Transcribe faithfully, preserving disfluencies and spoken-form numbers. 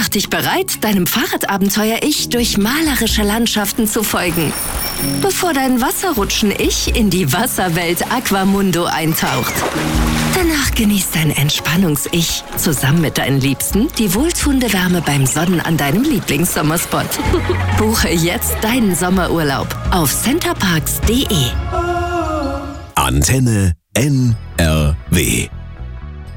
Mach dich bereit, deinem Fahrradabenteuer-Ich durch malerische Landschaften zu folgen, bevor dein Wasserrutschen-Ich in die Wasserwelt Aquamundo eintaucht. Danach genießt dein Entspannungs-Ich zusammen mit deinen Liebsten die wohltuende Wärme beim Sonnen an deinem Lieblingssommerspot. Buche jetzt deinen Sommerurlaub auf centerparks punkt de. Antenne N R W